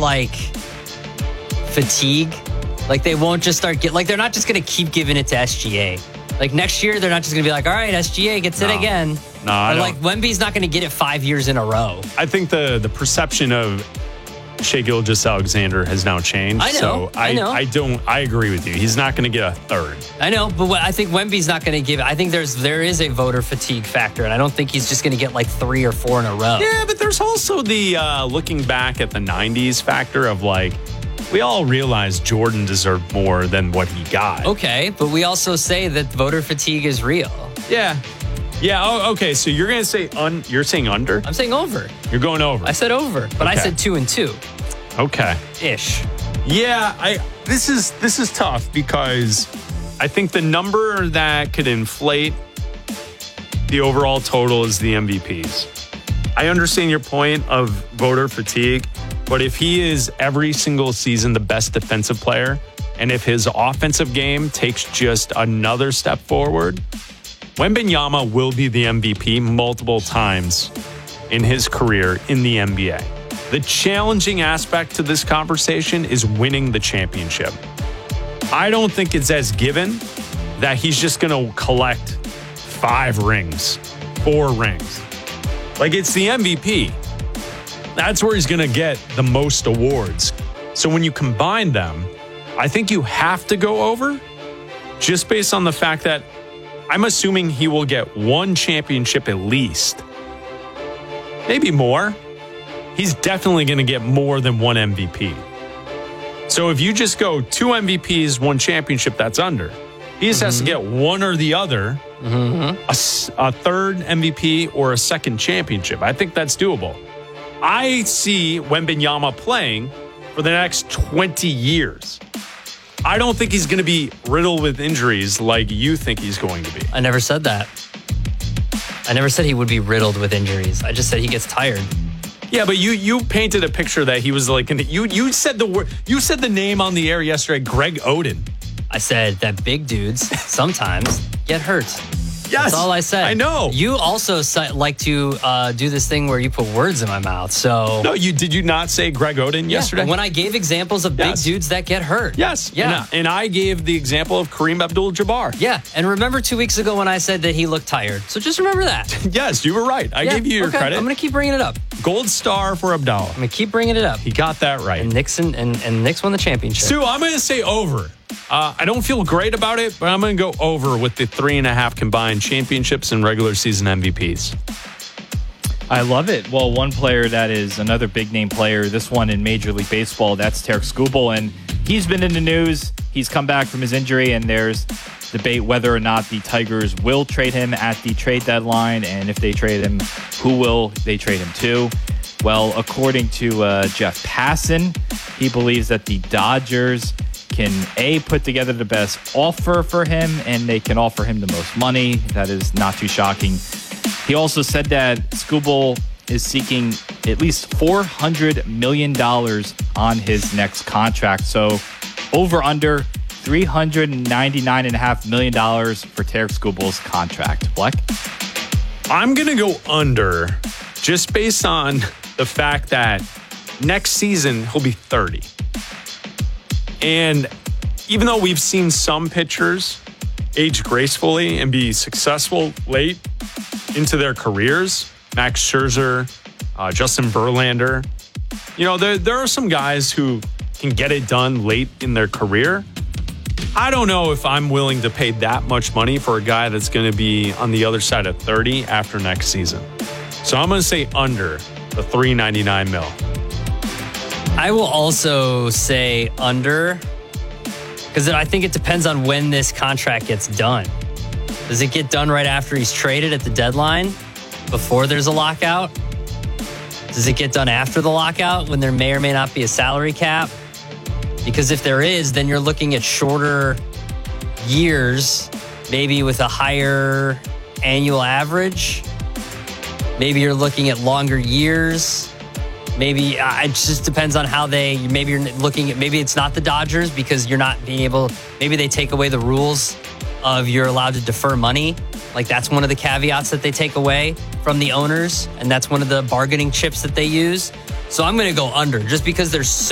like fatigue. Like they won't just they're not just going to keep giving it to SGA. Like next year, they're not just going to be like, all right, SGA gets it again. No, I don't. Like Wemby's not going to get it 5 years in a row. I think the perception of Shai Gilgeous-Alexander has now changed. I know. So I agree with you. He's not going to get a third. I know, but I think Wemby's not going to give it. I think there is a voter fatigue factor, and I don't think he's just going to get like 3 or 4 in a row. Yeah, but there's also the looking back at the 90s factor of like, we all realize Jordan deserved more than what he got. Okay, but we also say that voter fatigue is real. Yeah. Yeah, okay, so you're going to say, you're saying under? I'm saying over. You're going over. I said over, but I said 2 and 2. Okay. Ish. Yeah, this is tough because I think the number that could inflate the overall total is the MVPs. I understand your point of voter fatigue, but if he is every single season the best defensive player, and if his offensive game takes just another step forward, Wembanyama will be the MVP multiple times in his career in the NBA. The challenging aspect to this conversation is winning the championship. I don't think it's as given that he's just going to collect 5 rings, 4 rings. Like, it's the MVP. That's where he's going to get the most awards. So when you combine them, I think you have to go over just based on the fact that I'm assuming he will get 1 championship at least. Maybe more. He's definitely going to get more than 1 MVP. So if you just go 2 MVPs, 1 championship, that's under. He just has to get one or the other, a third MVP or a second championship. I think that's doable. I see Wembanyama playing for the next 20 years. I don't think he's going to be riddled with injuries like you think he's going to be. I never said that. I never said he would be riddled with injuries. I just said he gets tired. Yeah, but you painted a picture that he was like, you said the word, you said the name on the air yesterday, Greg Oden. I said that big dudes sometimes get hurt. Yes, that's all I said. I know. You also like to do this thing where you put words in my mouth. So no, did you not say Greg Oden yesterday? When I gave examples of big dudes that get hurt. Yes. Yeah. And I gave the example of Kareem Abdul-Jabbar. Yeah. And remember 2 weeks ago when I said that he looked tired. So just remember that. Yes, you were right. I gave you your credit. I'm going to keep bringing it up. Gold star for Abdallah. I'm going to keep bringing it up. He got that right. And Knicks won the championship. Sue, I'm going to say over. I don't feel great about it, but I'm going to go over with the 3.5 combined championships and regular season MVPs. I love it. Well, one player that is another big name player, this one in Major League Baseball, that's Tarik Skubal, and he's been in the news. He's come back from his injury, and there's debate whether or not the Tigers will trade him at the trade deadline, and if they trade him, who will they trade him to? Well, according to Jeff Passan, he believes that the Dodgers can put together the best offer for him, and they can offer him the most money. That is not too shocking. He also said that Skubal is seeking at least $400 million on his next contract. So over under $399.5 million for Tarik Skubal's contract. Black? I'm going to go under just based on the fact that next season he'll be 30. And even though we've seen some pitchers age gracefully and be successful late into their careers, Max Scherzer, Justin Verlander, there are some guys who can get it done late in their career. I don't know if I'm willing to pay that much money for a guy that's going to be on the other side of 30 after next season. So I'm going to say under the $399 million. I will also say under, because I think it depends on when this contract gets done. Does it get done right after he's traded at the deadline, before there's a lockout? Does it get done after the lockout when there may or may not be a salary cap? Because if there is, then you're looking at shorter years, maybe with a higher annual average. Maybe you're looking at longer years. Maybe it just depends on how maybe you're looking at, maybe it's not the Dodgers because you're not being able, maybe they take away the rules of you're allowed to defer money. Like that's one of the caveats that they take away from the owners. And that's one of the bargaining chips that they use. So I'm going to go under just because there's